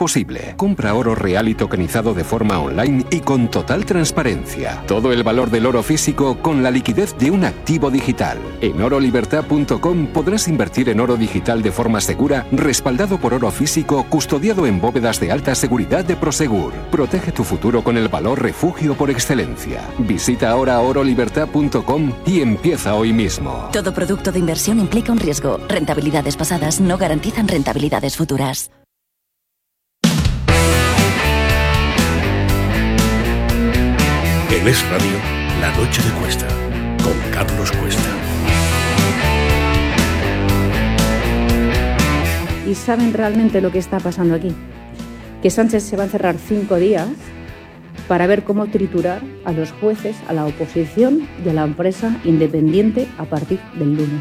posible. Compra oro real y tokenizado de forma online y con total transparencia. Todo el valor del oro físico con la liquidez de un activo digital. En orolibertad.com podrás invertir en oro digital de forma segura, respaldado por oro físico, custodiado en bóvedas de alta seguridad de Prosegur. Protege tu futuro con el valor refugio por excelencia. Visita ahora orolibertad.com y empieza hoy mismo. Todo producto de inversión implica un riesgo. Rentabilidades pasadas no garantizan rentabilidades futuras. En Es Radio, La Noche de Cuesta, con Carlos Cuesta. ¿Y saben realmente lo que está pasando aquí? Que Sánchez se va a encerrar 5 días para ver cómo triturar a los jueces, a la oposición y a la empresa independiente a partir del lunes.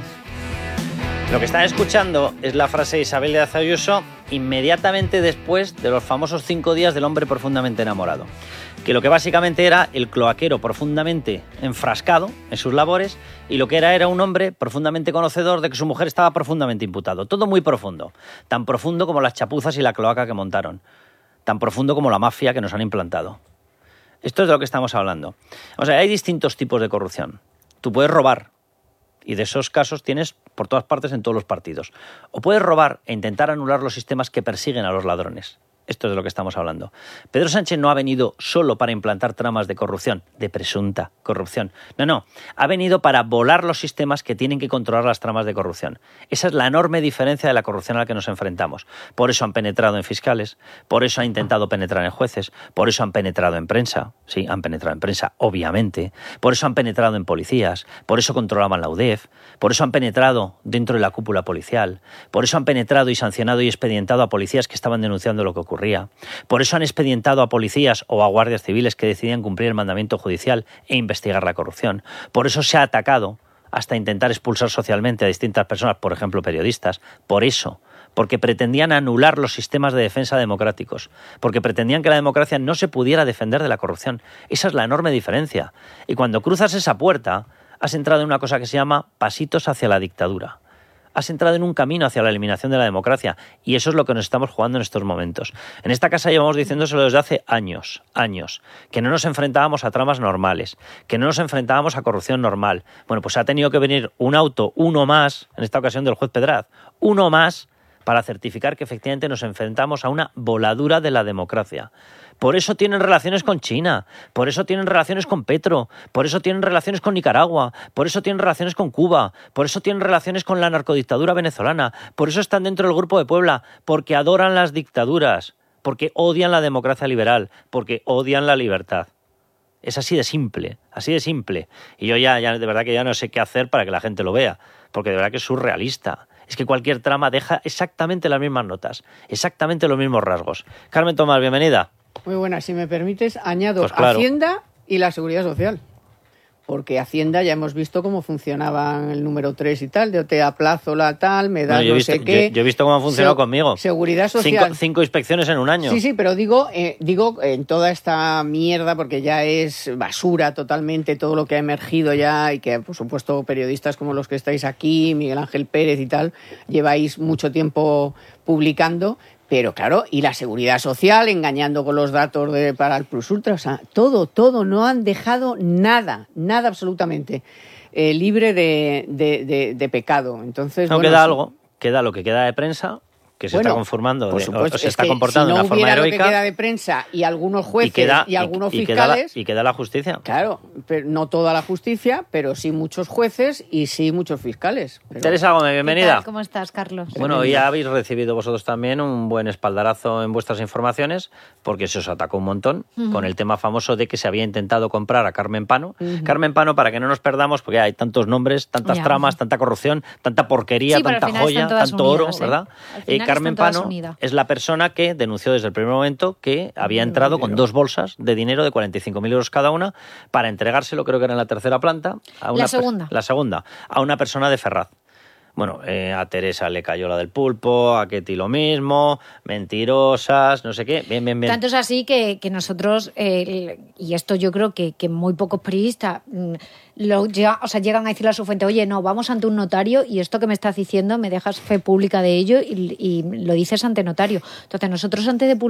Lo que están escuchando es la frase de Isabel Díaz Ayuso inmediatamente después de los famosos 5 días del hombre profundamente enamorado. Que lo que básicamente era el cloaquero profundamente enfrascado en sus labores y lo que era un hombre profundamente conocedor de que su mujer estaba profundamente imputado. Todo muy profundo. Tan profundo como las chapuzas y la cloaca que montaron. Tan profundo como la mafia que nos han implantado. Esto es de lo que estamos hablando. O sea, hay distintos tipos de corrupción. Tú puedes robar. Y de esos casos tienes por todas partes en todos los partidos. O puedes robar e intentar anular los sistemas que persiguen a los ladrones. Esto es de lo que estamos hablando. Pedro Sánchez no ha venido solo para implantar tramas de corrupción, de presunta corrupción. No. Ha venido para volar los sistemas que tienen que controlar las tramas de corrupción. Esa es la enorme diferencia de la corrupción a la que nos enfrentamos. Por eso han penetrado en fiscales, por eso han intentado penetrar en jueces, por eso han penetrado en prensa. Sí, han penetrado en prensa, obviamente. Por eso han penetrado en policías, por eso controlaban la UDEF, por eso han penetrado dentro de la cúpula policial, por eso han penetrado y sancionado y expedientado a policías que estaban denunciando lo que ocurría. Por eso han expedientado a policías o a guardias civiles que decidían cumplir el mandamiento judicial e investigar la corrupción. Por eso se ha atacado hasta intentar expulsar socialmente a distintas personas, por ejemplo periodistas. Por eso, porque pretendían anular los sistemas de defensa democráticos, porque pretendían que la democracia no se pudiera defender de la corrupción. Esa es la enorme diferencia. Y cuando cruzas esa puerta, has entrado en una cosa que se llama pasitos hacia la dictadura. Has entrado en un camino hacia la eliminación de la democracia y eso es lo que nos estamos jugando en estos momentos. En esta casa llevamos diciéndoselo desde hace años, que no nos enfrentábamos a tramas normales, que no nos enfrentábamos a corrupción normal. Bueno, pues ha tenido que venir un auto, uno más, en esta ocasión del juez Pedraz, uno más para certificar que efectivamente nos enfrentamos a una voladura de la democracia. Por eso tienen relaciones con China, por eso tienen relaciones con Petro, por eso tienen relaciones con Nicaragua, por eso tienen relaciones con Cuba, por eso tienen relaciones con la narcodictadura venezolana, por eso están dentro del Grupo de Puebla, porque adoran las dictaduras, porque odian la democracia liberal, porque odian la libertad. Es así de simple, así de simple. Y yo ya de verdad que ya no sé qué hacer para que la gente lo vea, porque de verdad que es surrealista. Es que cualquier trama deja exactamente las mismas notas, exactamente los mismos rasgos. Carmen Tomás, bienvenida. Muy buena, si me permites, añado Pues claro. Hacienda y la Seguridad Social. Porque Hacienda ya hemos visto cómo funcionaba el número 3 y tal, de te aplazo la tal, me das no sé qué. Yo he visto cómo ha funcionado conmigo. Seguridad Social. Cinco inspecciones en un año. Sí, pero digo en toda esta mierda, porque ya es basura totalmente todo lo que ha emergido ya y que, por supuesto, periodistas como los que estáis aquí, Miguel Ángel Pérez y tal, lleváis mucho tiempo publicando. Pero claro, y la Seguridad Social, engañando con los datos para el Plus Ultra, o sea, todo, no han dejado nada absolutamente libre de pecado. Entonces, no queda algo, queda lo que queda de prensa, que se está conformando, o se está comportando de una forma heroica. Si no hubiera lo que queda de prensa y algunos jueces y algunos fiscales... Y queda la justicia. Claro, pero no toda la justicia, pero sí muchos jueces y sí muchos fiscales. Teresa Gómez, bienvenida. ¿Qué tal? ¿Cómo estás, Carlos? Bueno, ya habéis recibido vosotros también un buen espaldarazo en vuestras informaciones, porque se os atacó un montón con el tema famoso de que se había intentado comprar a Carmen Pano. Carmen Pano, para que no nos perdamos, porque hay tantos nombres, tantas tramas, tanta corrupción, tanta porquería, tanta joya, tanto oro, ¿verdad? Carmen Pano es la persona que denunció desde el primer momento que había entrado con 2 bolsas de dinero de 45.000 euros cada una para entregárselo, creo que era en la tercera planta, a una la segunda, a una persona de Ferraz. Bueno, a Teresa le cayó la del pulpo, a Ketty lo mismo, mentirosas, no sé qué. Bien. Tanto es así que nosotros, y esto yo creo que muy pocos periodistas llegan a decirle a su fuente, oye, no, vamos ante un notario y esto que me estás diciendo me dejas fe pública de ello y lo dices ante notario. Entonces nosotros antes de